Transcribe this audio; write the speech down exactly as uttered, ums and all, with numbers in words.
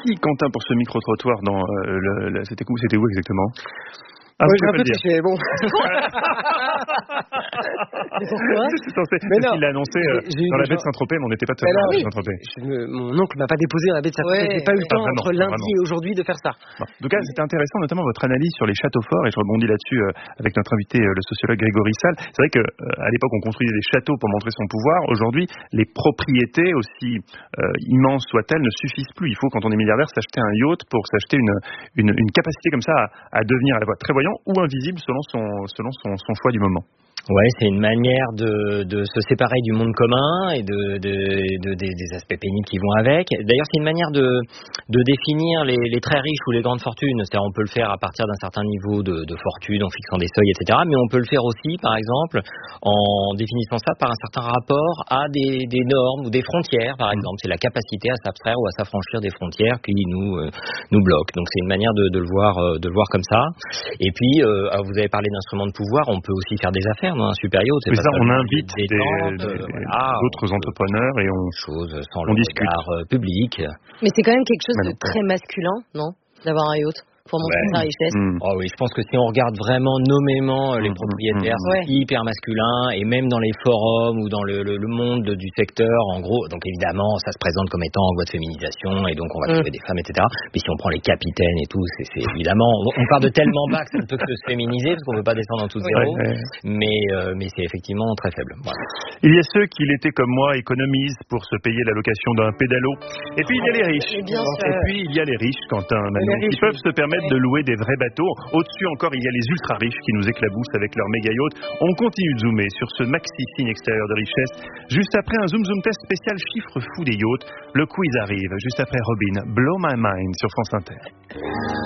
Merci Quentin pour ce micro-trottoir dans euh, le, le, c'était où, c'était où exactement? Ah, ouais, j'ai un peu triché, bon. Mais pourquoi? C'est censé, mais non, il l'a annoncé euh, dans la baie de Saint-Tropez, mais on n'était pas tout à fait dans la baie de Saint-Tropez. Mon oncle m'a pas déposé dans la baie de Saint-Tropez, Ouais, j'ai pas eu le temps vraiment, entre lundi vraiment. et aujourd'hui de faire ça. Bon, en tout cas, c'était intéressant, notamment votre analyse sur les châteaux forts, et je rebondis là-dessus euh, avec notre invité, euh, le sociologue Grégory Salles. C'est vrai que euh, à l'époque, on construisait des châteaux pour montrer son pouvoir. Aujourd'hui, les propriétés, aussi euh, immenses soient-elles, ne suffisent plus. Il faut, quand on est milliardaire, s'acheter un yacht pour s'acheter une, une, une capacité comme ça à, à devenir à la fois très voyant ou invisible selon son, selon son, son choix du moment. Ouais, c'est une manière de, de se séparer du monde commun et de, de, de, de des aspects pénibles qui vont avec. D'ailleurs, c'est une manière de, de définir les, les très riches ou les grandes fortunes. C'est-à-dire, on peut le faire à partir d'un certain niveau de, de fortune, en fixant des seuils, et cetera. Mais on peut le faire aussi, par exemple, en définissant ça par un certain rapport à des, des normes ou des frontières, par exemple. C'est la capacité à s'abstraire ou à s'affranchir des frontières qui nous, euh, nous bloquent. Donc, c'est une manière de, de le voir, euh, de le voir comme ça. Et puis, euh, vous avez parlé d'instruments de pouvoir. On peut aussi faire des affaires. Un super yacht, c'est mais pas ça, on invite des, des, des, des, euh, voilà, d'autres entrepreneurs et on, choses sans on le discute. regard euh, public. Mais c'est quand même quelque chose mais de non. très masculin, non? D'avoir un yacht pour montrer Ouais. sa richesse. Mmh. Oh oui, je pense que si on regarde vraiment nommément euh, les Mmh, propriétaires, mmh, c'est ouais. hyper masculin, et même dans les forums ou dans le, le, le monde du secteur, en gros, donc évidemment, ça se présente comme étant en voie de féminisation, et donc on va Mmh. trouver des femmes, et cetera. Mais si on prend les capitaines et tout, c'est, c'est évidemment, on, on part de tellement bas que ça ne peut que se féminiser, parce qu'on ne peut pas descendre en tout zéro, Ouais, ouais. mais, euh, mais c'est effectivement très faible. Voilà. Il y a ceux qui l'étaient comme moi, économisent pour se payer la location d'un pédalo. Et puis il y a les riches. Et bien sûr. Et puis il y a les riches, Quentin, Manon, riches, qui peuvent oui. se permettre de louer des vrais bateaux. Au-dessus encore, il y a les ultra riches qui nous éclaboussent avec leurs méga yachts. On continue de zoomer sur ce maxi signe extérieur de richesse. Juste après un zoom zoom test spécial chiffre fou des yachts, le quiz arrive. Juste après Robin, Blow My Mind sur France Inter.